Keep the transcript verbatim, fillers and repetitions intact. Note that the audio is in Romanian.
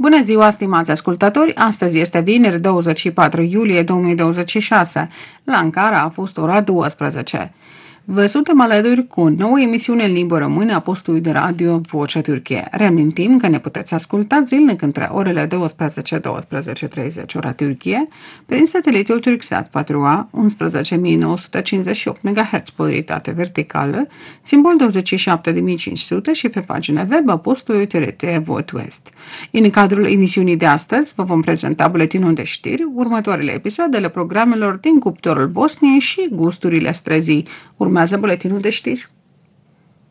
Bună ziua, stimați ascultători! Astăzi este vineri, douăzeci și patru iulie două mii douăzeci și șase. La Ankara a fost ora douăsprezece. Vă suntem alături cu o nouă emisiune în limbă română a postului de radio Vocea Türkiye. Reamintim că ne puteți asculta zilnic între orele douăsprezece - douăsprezece și treizeci ora Türkiye prin satelitul Turksat patru A, unsprezece mii nouă sute cincizeci și opt megahertz polaritate verticală, simbol douăzeci și șapte de mii cinci sute și pe pagina web a postului T R T Vot West. În cadrul emisiunii de astăzi vă vom prezenta buletinul de știri, următoarele episoade ale programelor din cuptorul Bosniei și gusturile străzii. Urmează buletinul de știri.